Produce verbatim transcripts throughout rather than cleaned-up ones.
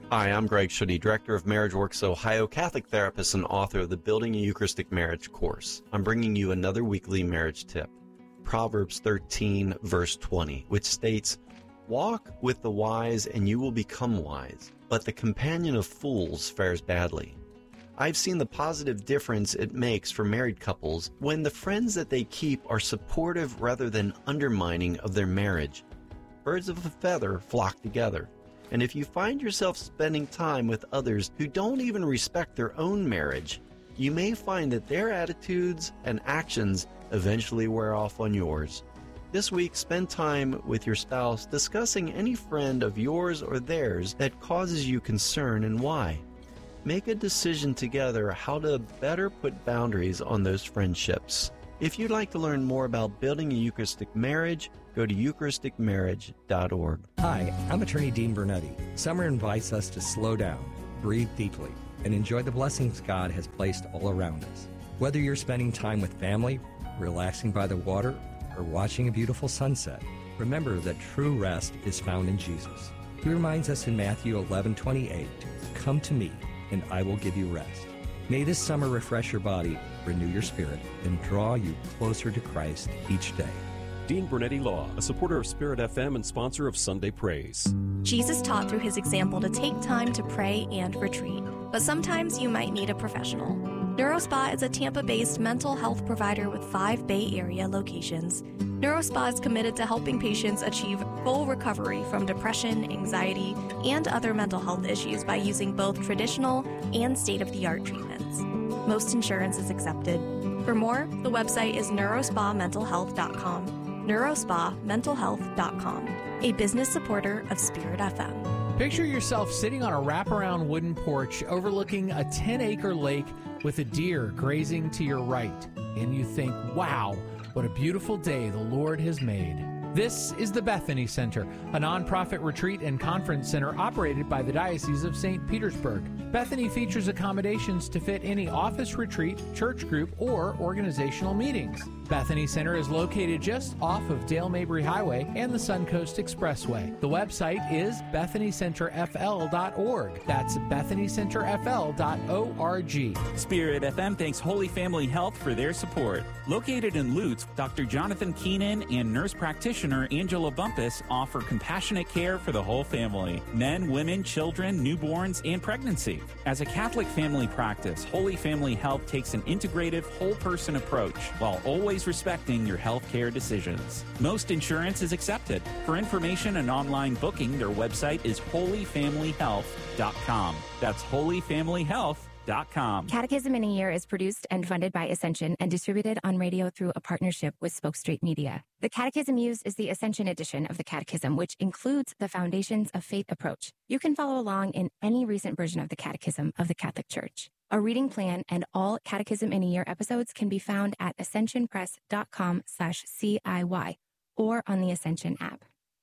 Hi, I'm Greg Schutte, Director of Marriage Works Ohio, Catholic therapist and author of the Building a Eucharistic Marriage course. I'm bringing you another weekly marriage tip. Proverbs thirteen, verse twenty, which states, "Walk with the wise and you will become wise, but the companion of fools fares badly." I've seen the positive difference it makes for married couples when the friends that they keep are supportive rather than undermining of their marriage. Birds of a feather flock together. And if you find yourself spending time with others who don't even respect their own marriage, you may find that their attitudes and actions eventually wear off on yours. This week, spend time with your spouse discussing any friend of yours or theirs that causes you concern and why. Make a decision together how to better put boundaries on those friendships. If you'd like to learn more about building a Eucharistic marriage, go to eucharistic marriage dot org. Hi, I'm attorney Dean Bernetti. Summer invites us to slow down, breathe deeply, and enjoy the blessings God has placed all around us. Whether you're spending time with family, relaxing by the water, or watching a beautiful sunset, remember that true rest is found in Jesus. He reminds us in Matthew eleven twenty-eight, "Come to me, and I will give you rest." May this summer refresh your body, renew your spirit, and draw you closer to Christ each day. Dean Bernetti Law, a supporter of Spirit F M and sponsor of Sunday Praise. Jesus taught through his example to take time to pray and retreat, but sometimes you might need a professional. NeuroSpa is a Tampa-based mental health provider with five Bay Area locations. NeuroSpa is committed to helping patients achieve full recovery from depression, anxiety, and other mental health issues by using both traditional and state-of-the-art treatments. Most insurance is accepted. For more, the website is neurospa mental health dot com. neurospa mental health dot com, a business supporter of Spirit F M. Picture yourself sitting on a wraparound wooden porch overlooking a ten-acre lake with a deer grazing to your right, and you think, wow, what a beautiful day the Lord has made. This is the Bethany Center, a nonprofit retreat and conference center operated by the Diocese of Saint Petersburg. Bethany features accommodations to fit any office retreat, church group, or organizational meetings. Bethany Center is located just off of Dale Mabry Highway and the Suncoast Expressway. The website is bethany center f l dot org. That's bethany center f l dot org. Spirit F M thanks Holy Family Health for their support. Located in Lutz, Doctor Jonathan Keenan and nurse practitioner Angela Bumpus offer compassionate care for the whole family, men, women, children, newborns, and pregnancy. As a Catholic family practice, Holy Family Health takes an integrative, whole-person approach while always respecting your healthcare decisions. Most insurance is accepted. For information and online booking, their website is holy family health dot com. That's holy family health dot com. Catechism in a Year is produced and funded by Ascension and distributed on radio through a partnership with Spoke Street Media. The catechism used is the Ascension edition of the Catechism, which includes the Foundations of Faith approach. You can follow along in any recent version of the Catechism of the Catholic Church. A reading plan and all Catechism in a Year episodes can be found at ascension press dot com slash C I Y or on the Ascension app.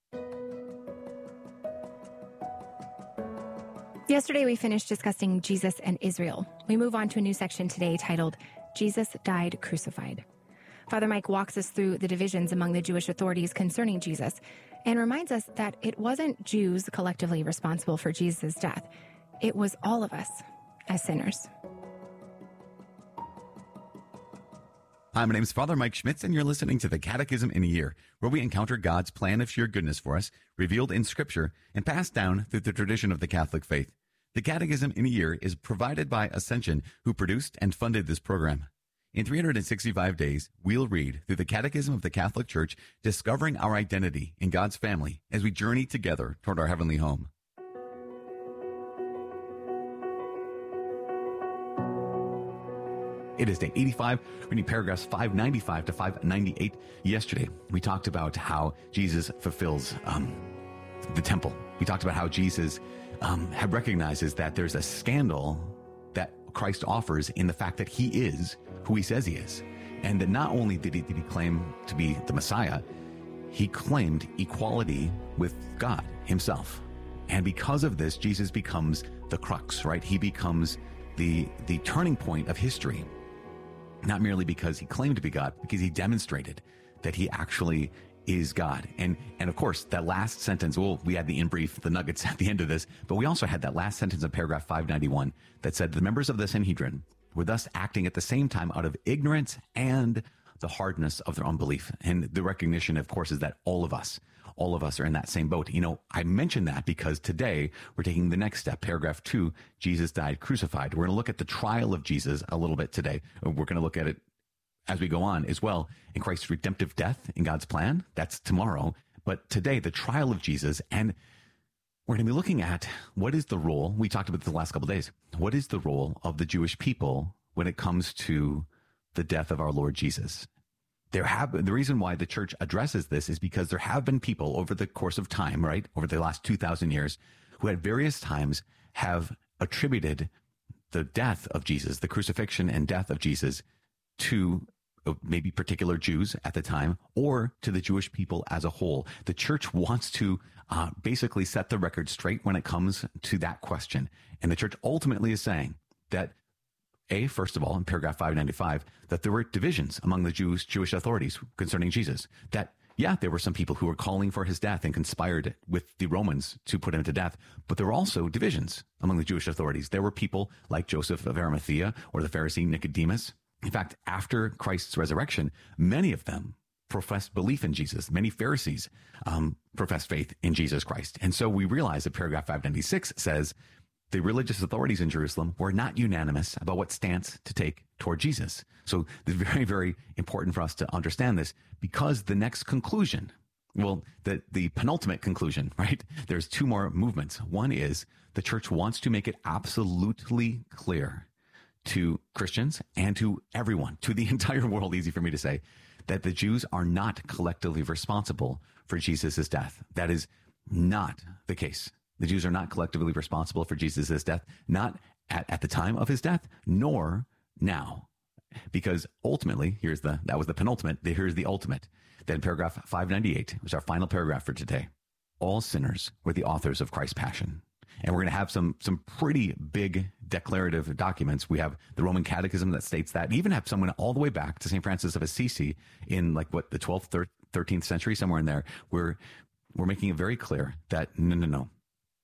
Yesterday, we finished discussing Jesus and Israel. We move on to a new section today titled, Jesus Died Crucified. Father Mike walks us through the divisions among the Jewish authorities concerning Jesus and reminds us that it wasn't Jews collectively responsible for Jesus' death. It was all of us as sinners. Hi, my name is Father Mike Schmitz, and you're listening to the Catechism in a Year, where we encounter God's plan of sheer goodness for us, revealed in Scripture, and passed down through the tradition of the Catholic faith. The Catechism in a Year is provided by Ascension, who produced and funded this program. In three hundred sixty-five days, we'll read through the Catechism of the Catholic Church, discovering our identity in God's family as we journey together toward our heavenly home. It is day eighty-five, reading paragraphs five ninety-five to five ninety-eight. Yesterday, we talked about how Jesus fulfills um, the temple. We talked about how Jesus um, had recognizes that there's a scandal that Christ offers in the fact that he is who he says he is. And that not only did he, did he claim to be the Messiah, he claimed equality with God himself. And because of this, Jesus becomes the crux, right? He becomes the the turning point of history. Not merely because he claimed to be God, because he demonstrated that he actually is God. And and of course, that last sentence, well, we had the in brief, the nuggets at the end of this, but we also had that last sentence of paragraph five ninety-one that said the members of the Sanhedrin were thus acting at the same time out of ignorance and the hardness of their unbelief. And the recognition, of course, is that all of us, all of us are in that same boat. You know, I mentioned that because today we're taking the next step. Paragraph two, Jesus died crucified. We're going to look at the trial of Jesus a little bit today. We're going to look at it as we go on as well in Christ's redemptive death in God's plan. That's tomorrow. But today, the trial of Jesus, and we're going to be looking at what is the role, we talked about this the last couple of days, what is the role of the Jewish people when it comes to the death of our Lord Jesus? There have the reason why the church addresses this is because there have been people over the course of time, right, over the last two thousand years, who at various times have attributed the death of Jesus, the crucifixion and death of Jesus, to maybe particular Jews at the time or to the Jewish people as a whole. The church wants to uh, basically set the record straight when it comes to that question. And the church ultimately is saying that, A, first of all, in paragraph five ninety-five, that there were divisions among the Jews, Jewish authorities concerning Jesus. That, yeah, there were some people who were calling for his death and conspired with the Romans to put him to death. But there were also divisions among the Jewish authorities. There were people like Joseph of Arimathea or the Pharisee Nicodemus. In fact, after Christ's resurrection, many of them professed belief in Jesus. Many Pharisees um, professed faith in Jesus Christ. And so we realize that paragraph five ninety-six says the religious authorities in Jerusalem were not unanimous about what stance to take toward Jesus. So it's very, very important for us to understand this because the next conclusion, well, the, the penultimate conclusion, right? There's two more movements. One is the church wants to make it absolutely clear to Christians and to everyone, to the entire world, easy for me to say, that the Jews are not collectively responsible for Jesus' death. That is not the case. The Jews are not collectively responsible for Jesus' death, not at, at the time of his death, nor now. Because ultimately, here's the, that was the penultimate, here's the ultimate. Then paragraph five ninety-eight, which is our final paragraph for today. All sinners were the authors of Christ's passion. And we're going to have some some pretty big declarative documents. We have the Roman Catechism that states that. We even have someone all the way back to Saint Francis of Assisi in like what the twelfth, thirteenth century, somewhere in there, where we're making it very clear that no, no, no,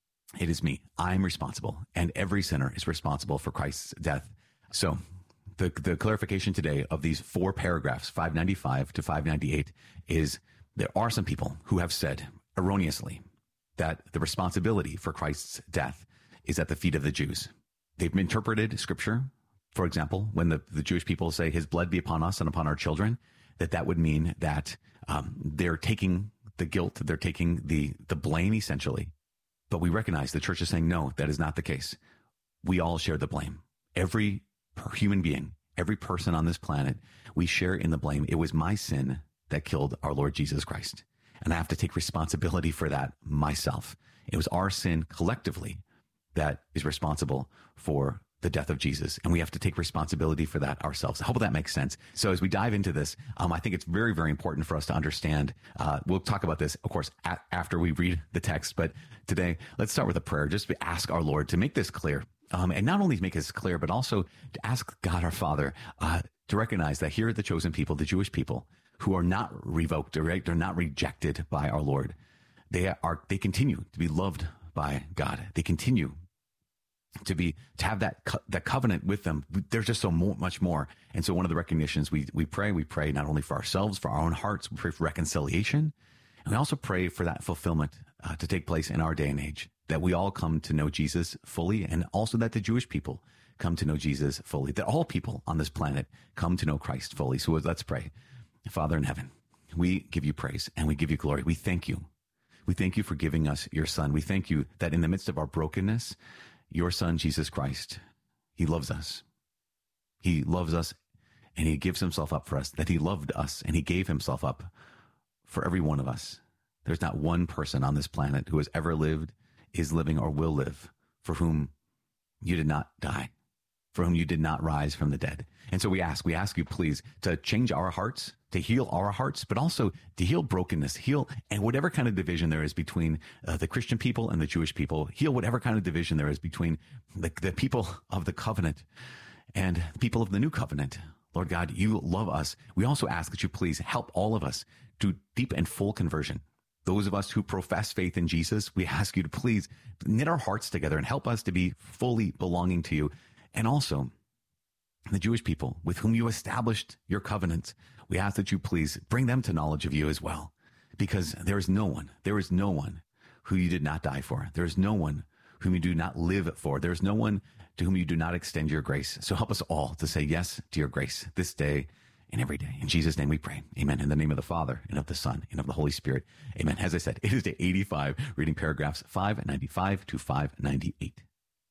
it is me. I'm responsible, and every sinner is responsible for Christ's death. So the the clarification today of these four paragraphs, five ninety-five to five ninety-eight, is there are some people who have said erroneously that the responsibility for Christ's death is at the feet of the Jews. They've interpreted scripture, for example, when the, the Jewish people say his blood be upon us and upon our children, that that would mean that um, they're taking the guilt, they're taking the, the blame essentially. But we recognize the church is saying, no, that is not the case. We all share the blame. Every human being, every person on this planet, we share in the blame. It was my sin that killed our Lord Jesus Christ. And I have to take responsibility for that myself. It was our sin collectively that is responsible for the death of Jesus. And we have to take responsibility for that ourselves. I hope that makes sense. So as we dive into this, um, I think it's very, very important for us to understand. Uh, we'll talk about this, of course, a- after we read the text. But today, let's start with a prayer. Just to ask our Lord to make this clear. Um, and not only to make this clear, but also to ask God our Father uh, to recognize that here are the chosen people, the Jewish people, who are not revoked, right? They're not rejected by our Lord. They are, they continue to be loved by God. They continue to be, to have that, co- that covenant with them. There's just so mo- much more. And so one of the recognitions we, we pray, we pray not only for ourselves, for our own hearts, we pray for reconciliation. And we also pray for that fulfillment uh, to take place in our day and age, that we all come to know Jesus fully, and also that the Jewish people come to know Jesus fully, that all people on this planet come to know Christ fully. So let's pray. Father in heaven, we give you praise and we give you glory. We thank you. We thank you for giving us your Son. We thank you that in the midst of our brokenness, your Son, Jesus Christ, he loves us. He loves us and he gives himself up for us, that he loved us and he gave himself up for every one of us. There's not one person on this planet who has ever lived, is living, or will live for whom you did not die, for whom you did not rise from the dead. And so we ask, we ask you, please, to change our hearts, to heal our hearts, but also to heal brokenness, heal, and whatever kind of division there is between uh, the Christian people and the Jewish people, heal whatever kind of division there is between the, the people of the covenant and the people of the new covenant. Lord God, you love us. We also ask that you please help all of us to deep and full conversion. Those of us who profess faith in Jesus, we ask you to please knit our hearts together and help us to be fully belonging to you. And also, the Jewish people with whom you established your covenant, we ask that you please bring them to knowledge of you as well. Because there is no one, there is no one who you did not die for. There is no one whom you do not live for. There is no one to whom you do not extend your grace. So help us all to say yes to your grace this day and every day. In Jesus' name we pray. Amen. In the name of the Father, and of the Son, and of the Holy Spirit. Amen. As I said, it is day eighty-five, reading paragraphs five ninety-five to five ninety-eight.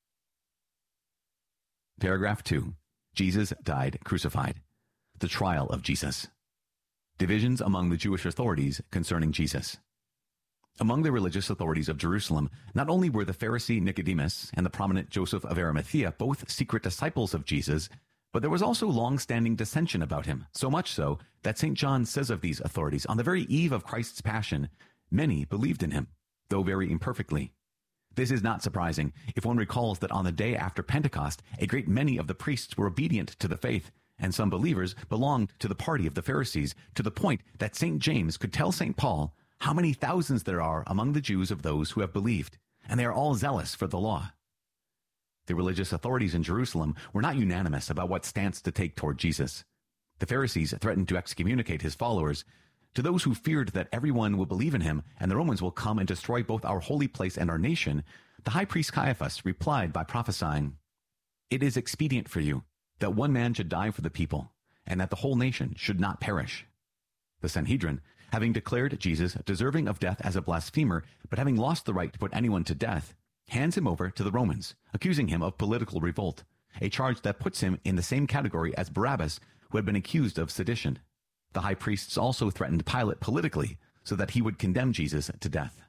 Paragraph two. Jesus died crucified. The trial of Jesus. Divisions among the Jewish authorities concerning Jesus. Among the religious authorities of Jerusalem, not only were the Pharisee Nicodemus and the prominent Joseph of Arimathea both secret disciples of Jesus, but there was also long-standing dissension about him, so much so that Saint John says of these authorities, on the very eve of Christ's passion, many believed in him, though very imperfectly. This is not surprising if one recalls that on the day after Pentecost, a great many of the priests were obedient to the faith, and some believers belonged to the party of the Pharisees, to the point that Saint James could tell Saint Paul how many thousands there are among the Jews of those who have believed, and they are all zealous for the law. The religious authorities in Jerusalem were not unanimous about what stance to take toward Jesus. The Pharisees threatened to excommunicate his followers. To those who feared that everyone will believe in him and the Romans will come and destroy both our holy place and our nation, the high priest Caiaphas replied by prophesying, "It is expedient for you that one man should die for the people, and that the whole nation should not perish." The Sanhedrin, having declared Jesus deserving of death as a blasphemer, but having lost the right to put anyone to death, hands him over to the Romans, accusing him of political revolt, a charge that puts him in the same category as Barabbas, who had been accused of sedition. The high priests also threatened Pilate politically, so that he would condemn Jesus to death.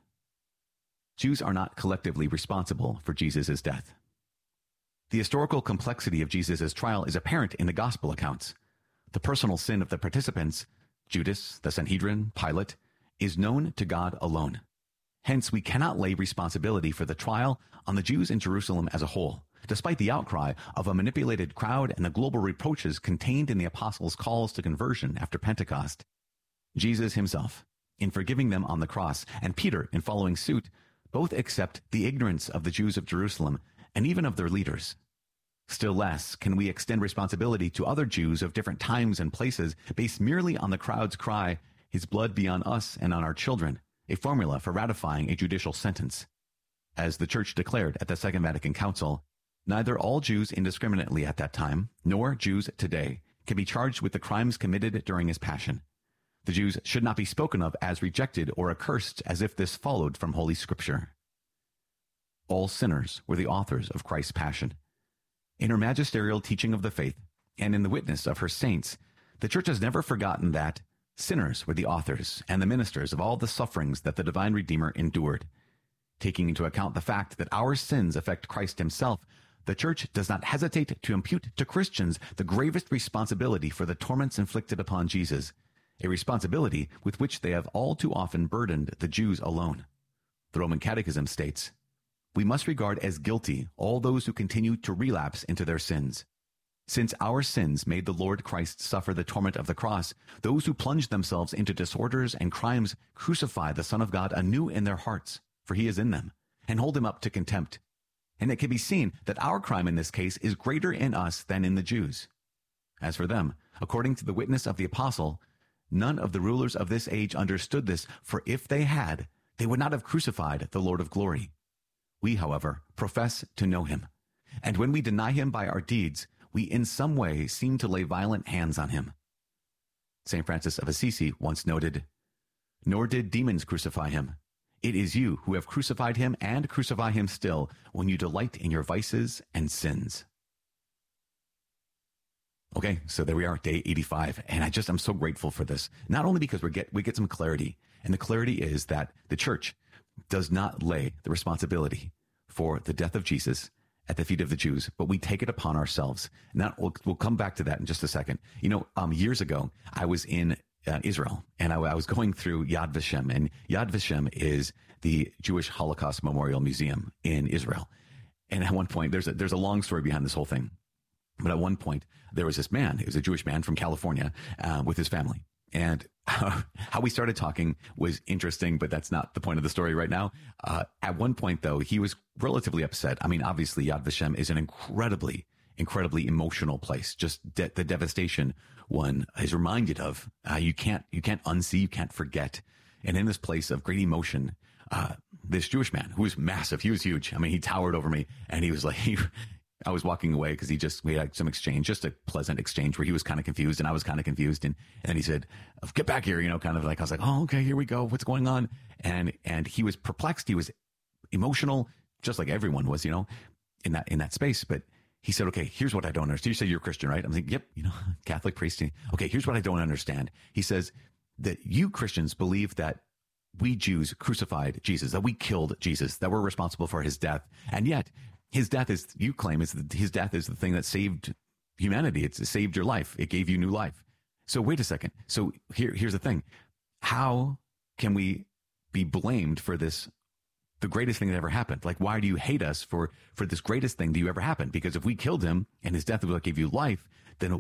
Jews are not collectively responsible for Jesus' death. The historical complexity of Jesus' trial is apparent in the gospel accounts. The personal sin of the participants, Judas, the Sanhedrin, Pilate, is known to God alone. Hence, we cannot lay responsibility for the trial on the Jews in Jerusalem as a whole, despite the outcry of a manipulated crowd and the global reproaches contained in the apostles' calls to conversion after Pentecost. Jesus himself, in forgiving them on the cross, and Peter, in following suit, both accept the ignorance of the Jews of Jerusalem and even of their leaders. Still less can we extend responsibility to other Jews of different times and places based merely on the crowd's cry, "His blood be on us and on our children," a formula for ratifying a judicial sentence. As the Church declared at the Second Vatican Council, neither all Jews indiscriminately at that time, nor Jews today, can be charged with the crimes committed during his passion. The Jews should not be spoken of as rejected or accursed as if this followed from Holy Scripture. All sinners were the authors of Christ's passion. In her magisterial teaching of the faith, and in the witness of her saints, the Church has never forgotten that sinners were the authors and the ministers of all the sufferings that the divine Redeemer endured. Taking into account the fact that our sins affect Christ himself, the Church does not hesitate to impute to Christians the gravest responsibility for the torments inflicted upon Jesus, a responsibility with which they have all too often burdened the Jews alone. The Roman Catechism states, "We must regard as guilty all those who continue to relapse into their sins. Since our sins made the Lord Christ suffer the torment of the cross, those who plunge themselves into disorders and crimes crucify the Son of God anew in their hearts, for he is in them, and hold him up to contempt. And it can be seen that our crime in this case is greater in us than in the Jews. As for them, according to the witness of the apostle, none of the rulers of this age understood this, for if they had, they would not have crucified the Lord of glory. We, however, profess to know him, and when we deny him by our deeds, we in some way seem to lay violent hands on him." Saint Francis of Assisi once noted, "Nor did demons crucify him. It is you who have crucified him and crucify him still when you delight in your vices and sins." Okay, so there we are, day eighty-five, and I just, I'm so grateful for this. Not only because we get, we get some clarity, and the clarity is that the Church does not lay the responsibility for the death of Jesus at the feet of the Jews, but we take it upon ourselves. Now, we'll, we'll come back to that in just a second. You know, um, years ago, I was in uh, Israel, and I, I was going through Yad Vashem, and Yad Vashem is the Jewish Holocaust Memorial Museum in Israel. And at one point, there's a, there's a long story behind this whole thing. But at one point, there was this man, he was a Jewish man from California, uh, with his family. And uh, how we started talking was interesting, but that's not the point of the story right now. Uh, at one point, though, he was relatively upset. I mean, obviously, Yad Vashem is an incredibly, incredibly emotional place. Just de- the devastation one is reminded of. Uh, you can't, you can't unsee, you can't forget. And in this place of great emotion, uh, this Jewish man who was massive, he was huge. I mean, he towered over me, and he was like, he, I was walking away because he just, we had some exchange, just a pleasant exchange where he was kind of confused and I was kind of confused. And, and he said, get back here, you know, kind of like, I was like, oh, okay, here we go. What's going on? And, and he was perplexed. He was emotional, just like everyone was, you know, in that, in that space. But he said, okay, here's what I don't understand. You say you're a Christian, right? I'm like, yep, you know, Catholic priest. Okay, here's what I don't understand. He says that you Christians believe that we Jews crucified Jesus, that we killed Jesus, that we're responsible for his death. And yet his death is, you claim, is the, his death is the thing that saved humanity. It's, it saved your life. It gave you new life. So wait a second. So here, here's the thing. How can we be blamed for this, the greatest thing that ever happened? Like, why do you hate us for, for this greatest thing that you ever happened? Because if we killed him and his death was what gave you life, then